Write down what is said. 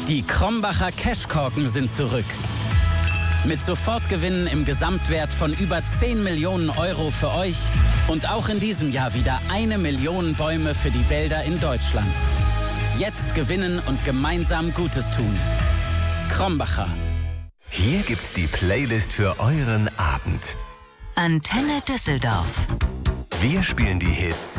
Die Krombacher Cashkorken sind zurück. Mit Sofortgewinnen im Gesamtwert von über 10 Millionen Euro für euch und auch in diesem Jahr wieder 1 Million Bäume für die Wälder in Deutschland. Jetzt gewinnen und gemeinsam Gutes tun. Krombacher. Hier gibt's die Playlist für euren Abend. Antenne Düsseldorf. Wir spielen die Hits